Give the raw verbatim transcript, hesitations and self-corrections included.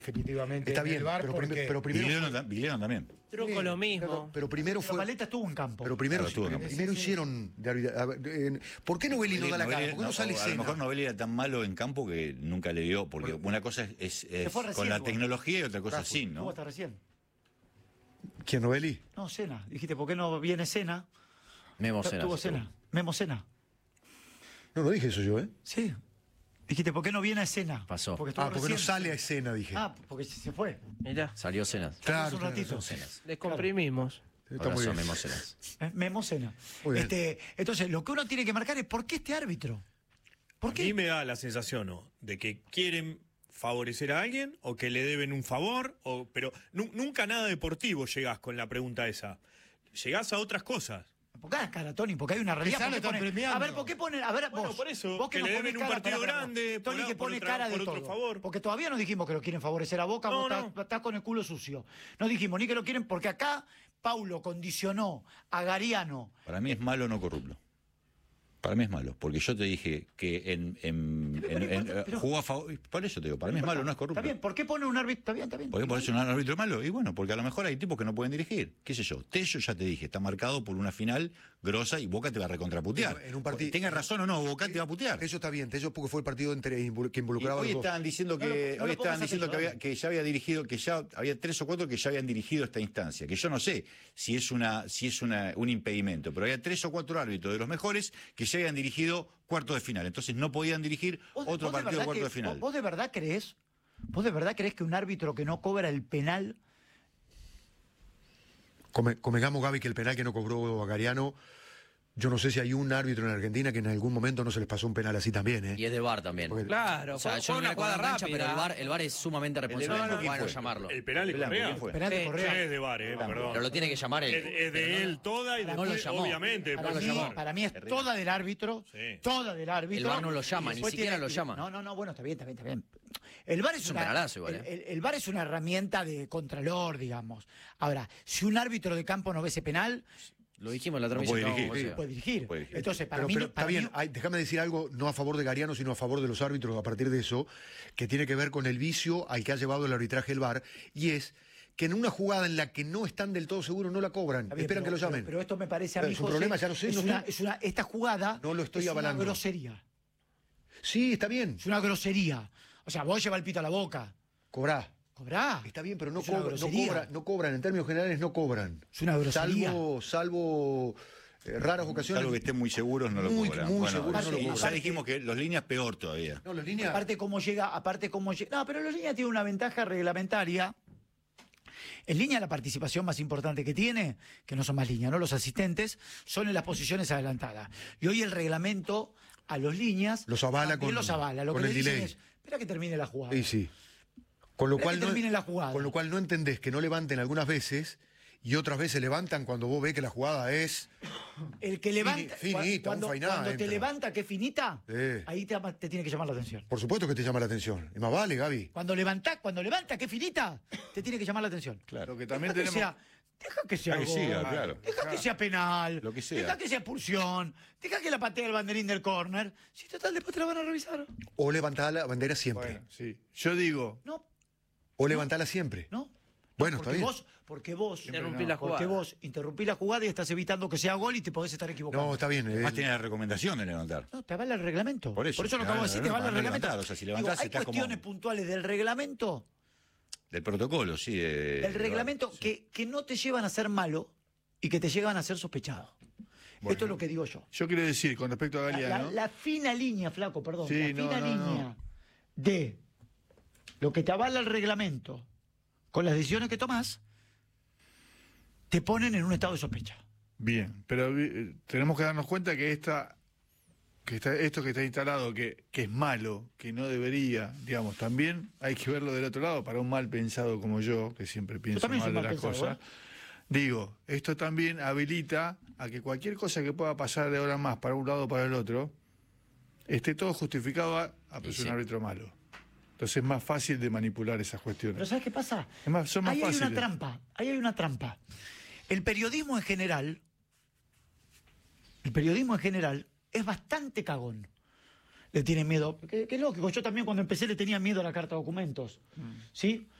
definitivamente. Está bien, el bar pero, porque... prim pero primero... Vigliano, fue... Vigliano también. Truco sí, lo mismo. Pero, pero primero fue... Paleta estuvo en campo. Pero primero, Claro, primero, primero sí, sí. hicieron... De, a ver, eh, ¿por qué Novelli no da la cara? ¿Por qué no, no sale A escena? lo mejor Novelli era tan malo en campo que nunca le dio, porque Bueno, una cosa es, es, es fue recién, con la igual. tecnología y otra cosa Rafa, sin, ¿Tuvo ¿no? hasta recién? ¿Quién, Novelli? No, Cena. Dijiste, ¿por qué no viene Cena? Memo Cena. Tuvo Cena. Memo Cena. No, no dije eso yo, ¿eh? Sí. Dijiste, ¿por qué no viene a escena? Pasó. Porque estuvo Ah, porque no recién. sale a escena, dije. Ah, porque se fue. Mirá, Salió Cena. claro, un claro, ratito. claro. descomprimimos. Está muy Abrazo, bien. Memo Cena. ¿Eh? Memo Cena. Muy bien. Este, entonces, lo que uno tiene que marcar es ¿por qué este árbitro? ¿Por A qué? mí me da la sensación, ¿no?, de que quieren favorecer a alguien o que le deben un favor, o, pero nu nunca nada deportivo llegás con la pregunta esa. Llegás a otras cosas. Ponga la cara, Tony, porque hay una realidad. Quizá ¿Por lo qué están pone- premiando. A ver, ¿por qué pone? A ver, Bueno, vos, por eso, vos que nos le ponés deben un cara, partido pará, pará. grande, Tony por- que por pone otra- cara de por otro todo. favor. Porque todavía no dijimos que lo quieren favorecer a Boca, No, vos no. estás, estás con el culo sucio. No dijimos ni que lo quieren, porque acá Paulo condicionó a Gariano. Para mí es malo no corrupto. Para mí es malo, porque yo te dije que en, en, Pero, en- pero, en- pero- pero- jugó a favor. Por eso te digo, para mí es malo, no es corrupto. Está bien, ¿por qué pone un árbitro? Está bien, está bien. ¿Por qué por eso un árbitro malo? Y bueno, porque a lo mejor hay tipos que no pueden dirigir. ¿Qué sé yo? Tello, ya te dije, está marcado por una final grosa y Boca te va a recontraputear. En un partido- Tenga razón o no, Boca te va a putear. Eso está bien, eso porque fue el partido entre, que Y involucraba a hoy los dos. estaban diciendo que, No lo- no hoy lo estaban pongas a diciendo que, Tello, había, que ya había dirigido, que ya había tres o cuatro que ya habían dirigido esta instancia. Que yo no sé si es una, si es una, un impedimento, pero había tres o cuatro árbitros de los mejores que ya habían dirigido cuartos de final. Entonces no podían dirigir ¿Vos- otro vos de partido de verdad cuartos que- de final. ¿Vos, vos de verdad crees? ¿Vos de verdad crees que un árbitro que no cobra el penal? Come, convengamos, Gaby, que el penal que no cobró a Gariano, yo no sé si hay un árbitro en Argentina que en algún momento no se les pasó un penal así también, ¿eh? Y es de V A R también. Porque- Claro, O sea, fue, yo fue no una me acuerdo jugada la cancha, pero rápida. el V A R, el V A R es sumamente responsable. Blanco, No ¿quién van a fue? llamarlo. El penal de Blanco, Correa. ¿quién fue? Penal de Sí, Correa. Es de V A R, eh, perdón. Pero lo tiene que llamar él. Es, es de él toda y No después, lo llamó. obviamente, Para después mí, lo llamó. para mí es toda del árbitro, Sí. toda del árbitro. El V A R no lo llama, Y ni después siquiera tiene- lo llama. No, no, no, bueno, está bien, está bien, está bien. El V A R es, Es un una, penalazo igual, el, ¿eh? el- el V A R es una herramienta de contralor, digamos. Ahora, si un árbitro de campo no ve ese penal, Lo dijimos en la No transmisión. puede no, dirigir. José. no puede dirigir. Puede dirigir. Entonces, para Pero, mí, pero para está bien, mí- hay- déjame decir algo, no a favor de Gariano, sino a favor de los árbitros a partir de eso, que tiene que ver con el vicio al que ha llevado el arbitraje del V A R, y es que en una jugada en la que no están del todo seguros no la cobran, Está bien, esperan pero- que lo llamen. Pero, pero esto me parece a Pero mí, es un José, problema, ya lo sé, es no una, estoy- es una- esta jugada No lo estoy es avalando. una grosería. Sí, está bien, Es una grosería. O sea, vos llevas el pito a la boca. cobrá. Cobrá. Está bien, pero no, Es una cobra- no, grosería. cobra- no cobran, en términos generales no cobran. Es una grosería. Salvo, salvo eh, raras ocasiones. Salvo que estén muy seguros, no lo Muy, cobran. muy Bueno, seguros, no lo sí, cobran. ya dijimos que los líneas peor todavía. No, las líneas. Aparte cómo llega, aparte cómo llega. No, pero los líneas tiene una ventaja reglamentaria. En línea la participación más importante que tiene, que no son más líneas, ¿no? Los asistentes son en las posiciones adelantadas. Y hoy el reglamento a los líneas Los avala también con- los avala. Lo con que el le dicen delay. es, espera que termine la jugada. Sí, sí. Con lo, Espera cual que no, termine la jugada. con lo cual no entendés que no levanten algunas veces y otras veces levantan cuando vos ves que la jugada es... El que levanta, Fini- finita, cuando, un fainá cuando te entra. levanta que es finita, Sí. ahí te, te tiene que llamar la atención. Por supuesto que te llama la atención. Es más vale, Gaby. Cuando levanta, cuando levanta que es finita, te tiene que llamar la atención. Claro. Lo que también Deja que tenemos... sea- deja que sea Que gol, siga, claro. deja que sea penal, Lo que sea. deja que sea expulsión, deja que la patee el banderín del córner. Si total después te la van a revisar. O levantá la bandera siempre. Bueno, sí. Yo digo, No, O levantala siempre. no. Bueno, está porque bien. vos, porque vos, Interrumpí la porque jugada. vos interrumpís la jugada y estás evitando que sea gol y te podés estar equivocando. No, está bien. eh, Además tiene la recomendación de levantar. No, te avala el reglamento. Por eso, lo te acabo de avala- decir, te avala el para no reglamento. levantar, o sea, si Digo, levantás, hay estás como- cuestiones puntuales del reglamento, Del protocolo, sí. De, del reglamento que, que no te llevan a ser malo y que te llevan a ser sospechado. Esto es lo que digo yo. yo quiero decir con respecto a La, la- Galeano... la fina línea, flaco, perdón, Sí, la no, fina no, línea no. de lo que te avala el reglamento con las decisiones que tomás, te ponen en un estado de sospecha. Bien, pero eh, tenemos que darnos cuenta que esta, que está, esto que está instalado, que, que es malo, que no debería, digamos, también hay que verlo del otro lado, para un mal pensado como yo, que siempre pienso también mal soy de mal las pensado, cosas. Digo, esto también habilita a que cualquier cosa que pueda pasar de ahora en más para un lado o para el otro, esté todo justificado a, a Y sí. un árbitro malo. Entonces es más fácil de manipular esas cuestiones. Pero ¿sabes qué pasa? Es más- son más ahí hay una fáciles. trampa, ahí hay una trampa. El periodismo en general, el periodismo en general es bastante cagón. le tienen miedo. Que, que es lógico, yo también cuando empecé le tenía miedo a la carta de documentos. ¿Sí?